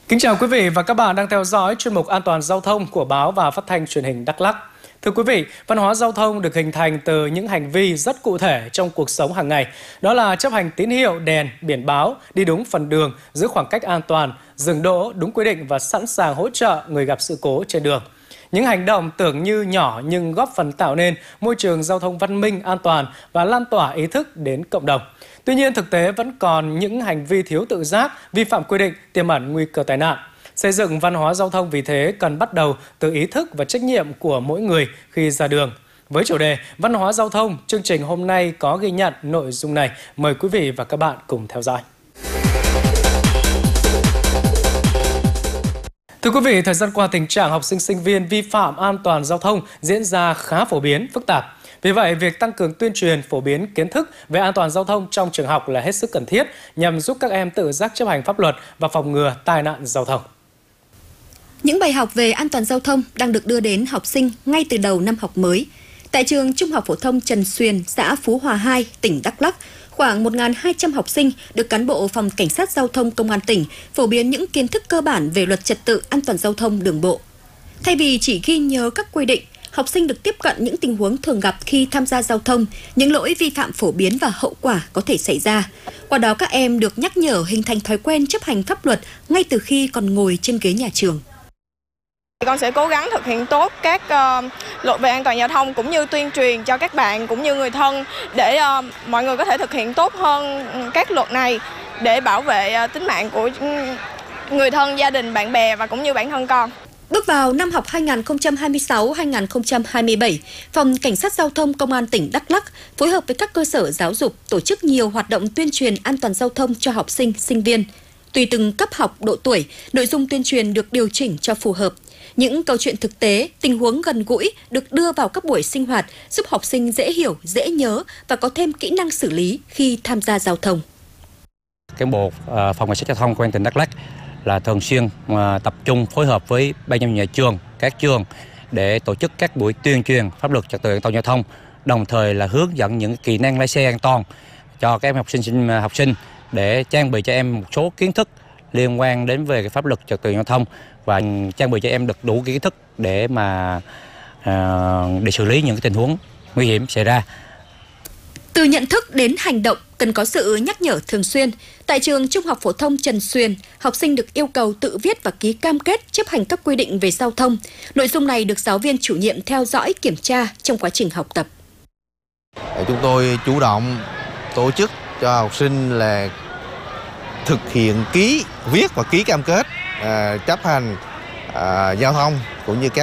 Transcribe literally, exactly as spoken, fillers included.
Kính chào quý vị và các bạn đang theo dõi chuyên mục An toàn giao thông của báo và phát thanh truyền hình Đắk Lắk. Thưa quý vị, văn hóa giao thông được hình thành từ những hành vi rất cụ thể trong cuộc sống hàng ngày. Đó là chấp hành tín hiệu, đèn, biển báo, đi đúng phần đường, giữ khoảng cách an toàn, dừng đỗ đúng quy định và sẵn sàng hỗ trợ người gặp sự cố trên đường. Những hành động tưởng như nhỏ nhưng góp phần tạo nên môi trường giao thông văn minh, an toàn và lan tỏa ý thức đến cộng đồng. Tuy nhiên, thực tế vẫn còn những hành vi thiếu tự giác, vi phạm quy định, tiềm ẩn nguy cơ tai nạn. Xây dựng văn hóa giao thông vì thế cần bắt đầu từ ý thức và trách nhiệm của mỗi người khi ra đường. Với chủ đề Văn hóa giao thông, chương trình hôm nay có ghi nhận nội dung này. Mời quý vị và các bạn cùng theo dõi. Thưa quý vị, thời gian qua tình trạng học sinh sinh viên vi phạm an toàn giao thông diễn ra khá phổ biến, phức tạp. Vì vậy, việc tăng cường tuyên truyền, phổ biến kiến thức về an toàn giao thông trong trường học là hết sức cần thiết nhằm giúp các em tự giác chấp hành pháp luật và phòng ngừa tai nạn giao thông. Những bài học về an toàn giao thông đang được đưa đến học sinh ngay từ đầu năm học mới. Tại trường Trung học phổ thông Trần Xuyền, xã Phú Hòa hai, tỉnh Đắk Lắk, khoảng một nghìn hai trăm học sinh được cán bộ phòng cảnh sát giao thông công an tỉnh phổ biến những kiến thức cơ bản về luật trật tự an toàn giao thông đường bộ. Thay vì chỉ ghi nhớ các quy định, học sinh được tiếp cận những tình huống thường gặp khi tham gia giao thông, những lỗi vi phạm phổ biến và hậu quả có thể xảy ra. Qua đó các em được nhắc nhở hình thành thói quen chấp hành pháp luật ngay từ khi còn ngồi trên ghế nhà trường. Con sẽ cố gắng thực hiện tốt các uh, luật về an toàn giao thông cũng như tuyên truyền cho các bạn cũng như người thân để uh, mọi người có thể thực hiện tốt hơn các luật này để bảo vệ uh, tính mạng của người thân, gia đình, bạn bè và cũng như bản thân con. Bước vào năm học hai nghìn không trăm hai mươi sáu hai nghìn không trăm hai mươi bảy, Phòng Cảnh sát Giao thông Công an tỉnh Đắk Lắk phối hợp với các cơ sở giáo dục tổ chức nhiều hoạt động tuyên truyền an toàn giao thông cho học sinh, sinh viên. Tùy từng cấp học, độ tuổi, nội dung tuyên truyền được điều chỉnh cho phù hợp. Những câu chuyện thực tế, tình huống gần gũi được đưa vào các buổi sinh hoạt giúp học sinh dễ hiểu, dễ nhớ và có thêm kỹ năng xử lý khi tham gia giao thông. Cán bộ Phòng Cảnh sát Giao thông Công an tỉnh Đắk Lắk là thường xuyên tập trung phối hợp với ban giám hiệu nhà trường, các trường để tổ chức các buổi tuyên truyền pháp luật trật tự an toàn giao thông, đồng thời là hướng dẫn những kỹ năng lái xe an toàn cho các em học sinh học sinh để trang bị cho em một số kiến thức liên quan đến về cái pháp luật trật tự giao thông và trang bị cho em được đủ kiến thức để mà uh, để xử lý những cái tình huống nguy hiểm xảy ra. Từ nhận thức đến hành động cần có sự nhắc nhở thường xuyên. Tại trường Trung học phổ thông Trần Xuyền, học sinh được yêu cầu tự viết và ký cam kết chấp hành các quy định về giao thông. Nội dung này được giáo viên chủ nhiệm theo dõi kiểm tra trong quá trình học tập. Chúng tôi chủ động tổ chức cho học sinh là thực hiện ký, viết và ký cam kết à, chấp hành à, giao thông cũng như các